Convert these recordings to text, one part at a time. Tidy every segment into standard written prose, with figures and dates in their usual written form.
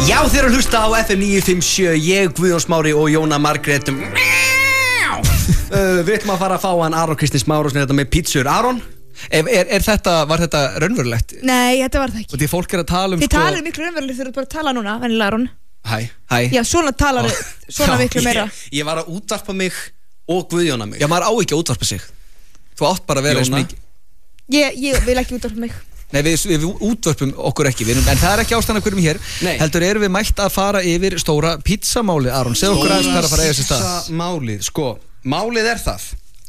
Já, þeir eru að hlusta á FM 957, ég, Guðjón Smári og Jóna Margrét. Við ætlum að fara að fá hann Aron Kristinn Smárosson þetta með pítsur. Aron? Var þetta raunverulegt? Nei, þetta var það ekki. Og því fólk að tala Þið talar miklu raunverulegt þegar þú bara að tala núna, vennilega Aron. Hæ. Já, svona talar svona miklu meira. Ég var að útvarpa mig og Guðjóna mig. Já, maður á ekki að útvarpa sig. Þú átt bara að vera eins mikið. Ég vil ekki útvarpa mig. Nei, við útvörpum okkur ekki, en það er ekki ástæðan að hverjum hér. Nei. Heldur erum við mætt að fara yfir stóra pizzamáli, Aron. Segðu okkur aðeins hvað er að fara að eiga sér stað. Pizsamálið, sko, málið er það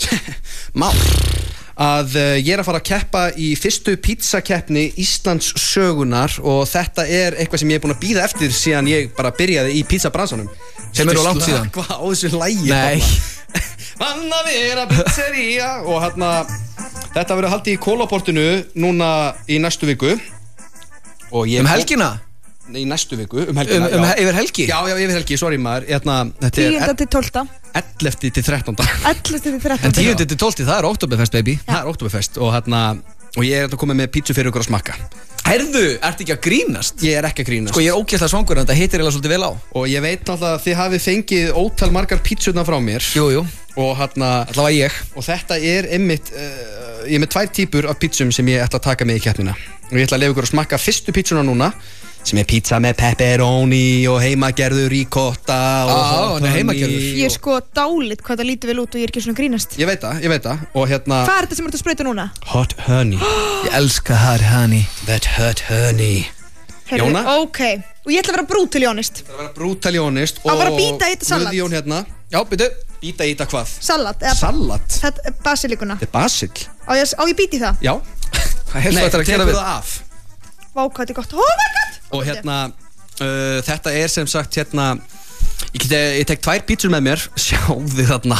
að ég er að fara að keppa í fyrstu pizzakeppni Íslands sögunar og þetta er eitthvað sem ég er búin að bíða eftir síðan ég bara byrjaði í pizzabransanum. Sem er á langt síðan. Hvað á þessu lagi? Nei. Vanna vera pizzería og þetta verður haldið í Kólaportinu núna í næstu viku og ég helgina? Í næstu viku, helgina Yfir helgi? Já, yfir helgi, sorry maður þetta 10. til 12. 11. til 13. 11. til 13. En 10. til 12. það er Oktoberfest, baby. Það er Oktoberfest og ég er að koma með pítsu fyrir ykkur að smakka. Herðu, ertu ekki að grínast? Ég er ekki að grínast. Sko, ég er ógeðslega svangur en þetta hittir eiginlega svolítið vel á. Og ég veit náttúrulega að þið hafið fengið ótal margar pítsurnar frá mér. Jú. Og allavega ég. Og þetta er einmitt, ég er með 2 típur af pítsum sem ég ætla að taka með í keppnina. Og ég ætla að leyfa ykkur að smakka fyrstu pítsuna núna, sem er pizza með pepperoni og heimagerður ricotta og hot honey. Ég er sko dálit hvað það lítur vel út og ég er ekki svona grínast. Ég veit það. Og Hvað er þetta sem ert að sprauta núna? Hot honey. Ég elska hot honey. That hot honey. Jóna? Ok, og ég ætla að vera brútal honest. Það vera brútal honest og að bara býta í þetta salat. Guðjón hérna. Já, byrju. Býta í þetta hvað? Salat. Salat? Þetta er basilikuna. Þetta er basil. Á ég býti það? Já. Nei, tekur það af. Vá, hvað þetta er gott. Oh my god. Og þetta er sem sagt ég tek 2 pítsur með mér. Sjáðu þarna.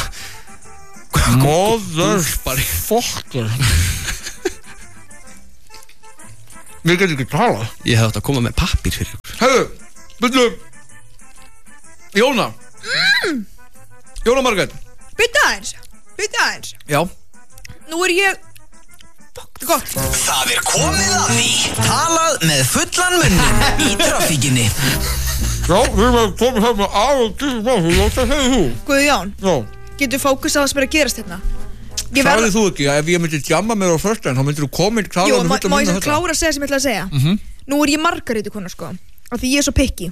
Motherfucker. Við getum ekki tala. Ég hef átt að koma með pappír fyrir ykkur. Herru, byrju. Jóna. Jóna Margrét. Býta aðeins. Já. Nú er ég gott. Það er komið að því. Talað með fullan munnin í trafíkinni. Já, við erum komið hér með Aron Kristinn Smárosson. Hvað segir þú? Guðjón. Já. Getur fókus á það sem er að gerast hérna? Sagði þú ekki að ef ég myndi jamma mér á föstudaginn þá myndir þú koma inn klára með fullan munnin. Má ég svo klára að segja sem ég ætla að segja? Nú er ég margarítukona sko. Af því ég er svo picky.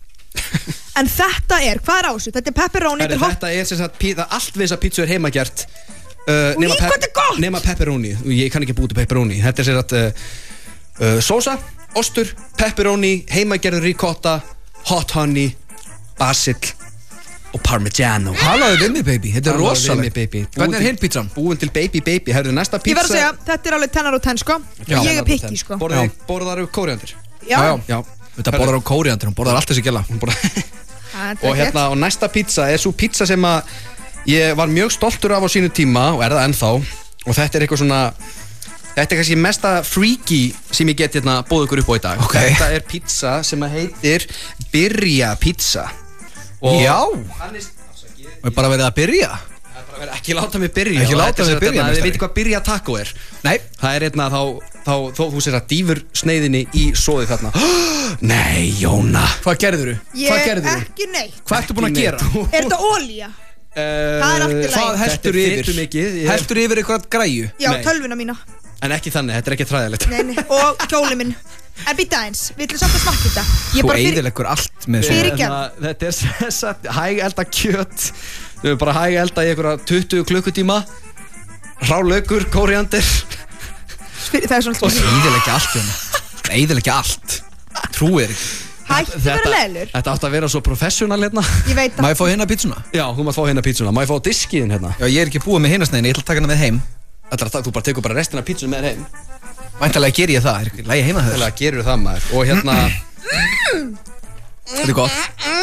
En þetta er, hvað er á þessu? Þetta er pepperoni. Þetta er sem sagt, allt við þessa pítsu er heimagert. Hvað þetta er gott! Nema pepperoni, ég kann ekki búið til pepperoni. Þetta er sem sagt sósa, ostur, pepperoni, heimagerður ricotta, hot honey, basil og parmigiano. Halaðu við mig, baby, þetta er rosalegt. Hvernig er hinn pítsan? Búin til baby, herðu næsta pítsa. Ég verð að segja, þetta er alveg 10 og 10 sko. Ég er picky sko. Borðar þú kóríander? Já. Þetta borðar á kóríander, hún borðar allt þessi gæla. Og næsta pítsa er svo pítsa sem að ég var mjög stoltur af á sínu tíma og það ennþá og þetta er eitthvað svona þetta er kannski mesta freaky sem ég get bóðið ykkur upp á í dag. Þetta er pizza sem heitir Birria pizza. Já. Og bara verið að byrja. Ekki láta mig byrja. Þið veitir hvað Birria taco er? Nei. Það er þá þú sér að dýfur sneiðinni í soðið þarna. Nei, Jóna. Hvað gerðirðu? Ekki neitt. Hvað ertu búin að gera? Er þetta olía? Það er allt í lagi. Hvað heldur yfir? Heldur yfir eitthvað græju? Já, tölvuna mína. En ekki þannig, þetta er ekki træðilegt. Nei, og kjóli minn. En býta eins, við ætlum samt að smakka þetta. Þú eyðileggur allt með þessu. Þetta er satt hægelda kjöt. Þau eru bara hægelda í einhverja 20 klukkutíma. Rálaukur, kóríander. Það er svona alltaf. Eyðileggja allt. Trúið ekki. Hættu vera leilur. Þetta átt að vera svo professional hérna. Ég veit það. Má ég fá hérna pítsuna? Já, þú mátt fá hérna pítsuna. Má ég fá diskiðin hérna? Já, ég er ekki búið með hinasneiðin, ég ætla að taka hana með heim. Þú bara tekur bara restina af pítsunum með heim. Væntanlega ger ég það, er lægi heima þess. Væntanlega gerur það maður. Og hérna Þetta er gott.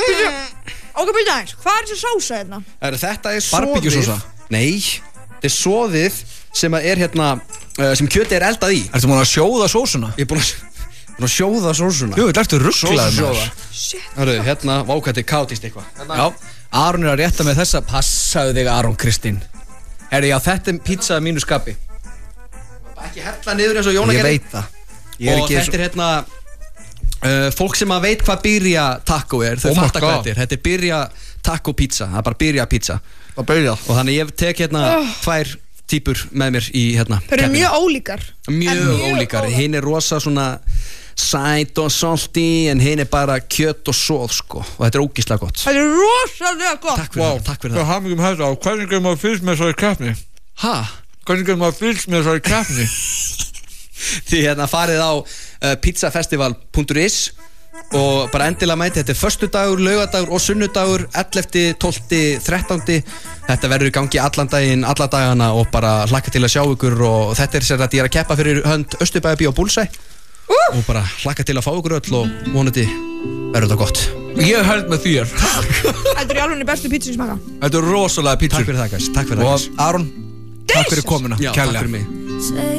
Ok, býta eins, hvað er þessi sósa hérna? Þetta er soðið. Barbecue-sósa? Nei, þetta er soðið sem er hérna sem kjötið er eldað í. Ertu búin að sjóða sósuna? Ég er búin að sjóða sósuna. Jú, þetta ertu rugglaður maður. Hörru, hérna, vákvætti kátist eitthvað. Já, Aron er að rétta með þessa. Passaðu þig, Aron Kristinn. Herri, já, þetta er pizza að mínu skapi. Ekki hella niður eins og Jóna gerði. Ég veit það. Og þetta er hérna Fólk sem að veit hvað birria taco er, þau fatta hvað þetta er birria taco pizza, það er bara birria pizza og þannig ég tek hérna 2 típur með mér í hérna Það eru mjög ólíkar Mjög ólíkar, hinn er rosa svona sæt og salty en hinn er bara kjöt og soð sko og þetta er ógeðslega gott Þetta er rosalega gott Takk fyrir það Það hafði hægt á, hvernig getur maður fylgst með þessari keppni? Hvernig getur maður fylgst með þessari keppni? Því hérna farið á pizzafestival.is og bara endilega mæti, þetta er föstudagur, laugardagur og sunnudagur 11., 12., 13. Þetta verður í gangi allan daginn, alla dagana og bara hlakka til að sjá ykkur og þetta er sér að ég er að keppa fyrir hönd Austurbæjarbíó Bullseye og bara hlakka til að fá ykkur öll og vonandi verður þetta gott. Ég held með þér. Þetta er í alveg bestu pítsu sem smaka. Þetta er rosalega pítsur. Takk fyrir það guys, takk fyrir það guys. Og Aron, takk fyrir komuna. Já, takk fyrir mig.